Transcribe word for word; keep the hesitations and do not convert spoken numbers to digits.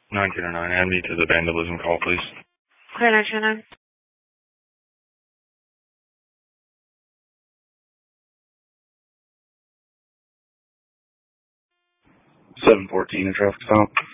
nine two nine, add me to the vandalism call, please. Clear nine two nine. seven fourteen, a traffic stop.